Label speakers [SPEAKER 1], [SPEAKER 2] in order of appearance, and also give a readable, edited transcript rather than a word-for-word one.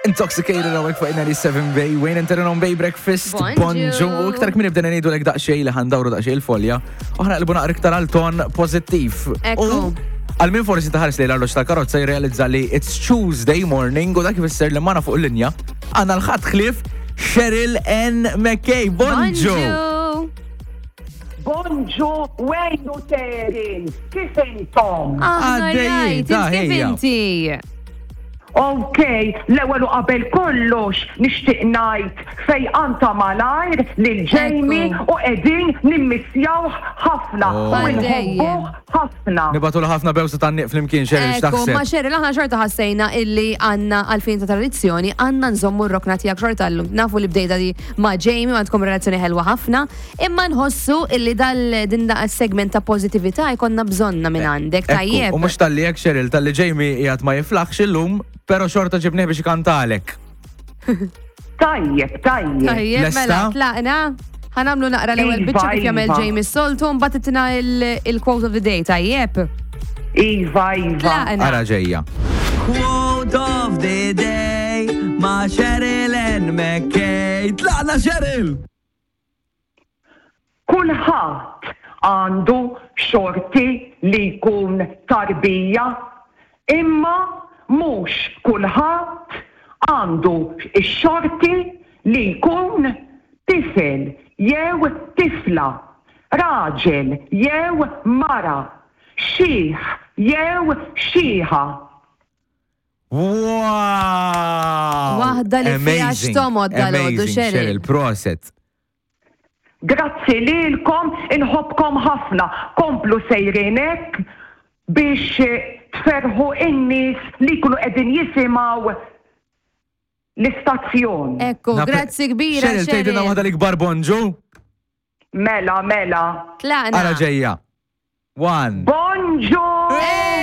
[SPEAKER 1] Intoxicated għawek fuq 97 Bay, Wayne Interenon Bay Breakfast, Bonġu, u iktar kmin ibdena nejdu l-ek daqxej li ħandawru daqxej il-folja, uħna għalbu naqra iktar għal-ton pozittiv.
[SPEAKER 2] Ekku.
[SPEAKER 1] Għal-min forsi taħares li l-arloċ tal-karozza jirrealizza li it's Tuesday morning u dak jfisser li mana fuq il-linja għanna l-ħat xlif Cheryl N. McKay. Bonġu!
[SPEAKER 3] Bonġu, wejnu terin, kif intom?
[SPEAKER 2] Għaddejjin, kif inti?
[SPEAKER 3] Ok, l-ewwel u qabel kollox nixtieq ngħid fej anta malajr lil Jamie u qegħdin nimmissjaw ħafna u nħobbuh ħafna.
[SPEAKER 1] Nibatu ħafna bewsa tan-niq flimkien Cheryl x'taħseb.
[SPEAKER 2] Ma Cheryl aħna xorta ħassejna illi għandna għalfejn ta' tradizzjoni għandna nżommu r-rokna tiegħek xorta llum. Nafu li bdejta di ma' Jamie għandkom relazzjoni ħelwa ħafna, imma nħossu illi din segment ta' pożittività jkollna bżonna minn għandek tajjeb.
[SPEAKER 1] U mhux talli hekk Cheryl talli Jamie qiegħed ma jiflaħx illum, però xorta ġibnieh biex ikantalek.
[SPEAKER 3] Tajjeb.
[SPEAKER 2] Tajjeb, mela, tlaqna. Ħanamlu naqra l-ewwel biċċa kif jagħmel Jamie s-soltu, mbagħad ittina il-quote of the day, tajjeb.
[SPEAKER 3] Iva.
[SPEAKER 1] Ara ġejja.
[SPEAKER 4] Quote of the day ma' Cheryl N. McKay. Tlaqna Cheryl!
[SPEAKER 3] Kulħadd għandu xorti li jkun tarbija, imma mhux kulħadd għandu x-xorti li jkun tifel jew tifla, raġel jew mara, xieħ jew xieħa.
[SPEAKER 1] Wow!
[SPEAKER 2] Waħda li fiha x'tomod dal-għodu
[SPEAKER 1] Cheryl, proset.
[SPEAKER 3] Grazzi lilkom, inħobkom ħafna, komplu sejrinek biex tferħu in-nies li jkunu qegħdin jisimgħu l-istazzjon.
[SPEAKER 2] Ekku, grazzi kbira
[SPEAKER 1] Cheryl. Tgħidilna waħda l-ikbar bonġu?
[SPEAKER 3] Mela.
[SPEAKER 2] Tlaqna.
[SPEAKER 1] Ara ġejja. 1.
[SPEAKER 3] Bonġu!